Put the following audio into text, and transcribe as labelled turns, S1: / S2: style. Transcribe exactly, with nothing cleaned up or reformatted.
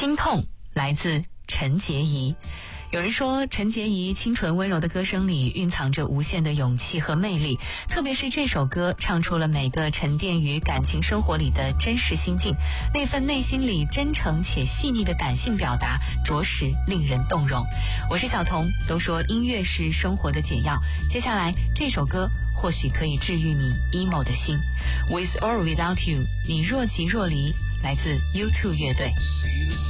S1: 心痛来自陈洁仪。有人说，陈洁仪清纯温柔的歌声里蕴藏着无限的勇气和魅力，特别是这首歌唱出了每个沉淀于感情生活里的真实心境，那份内心里真诚且细腻的感性表达，着实令人动容。我是小童，都说音乐是生活的解药，接下来这首歌或许可以治愈你 emo 的心。 With or without you， 你若即若离，来自 U 二 乐队。